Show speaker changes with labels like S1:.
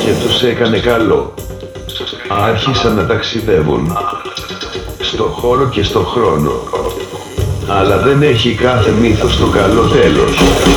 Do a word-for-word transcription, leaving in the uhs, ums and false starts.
S1: και τους έκανε καλό. Άρχισαν να ταξιδεύουν στο χώρο και στο χρόνο. Αλλά δεν έχει κάθε μύθος το καλό τέλος.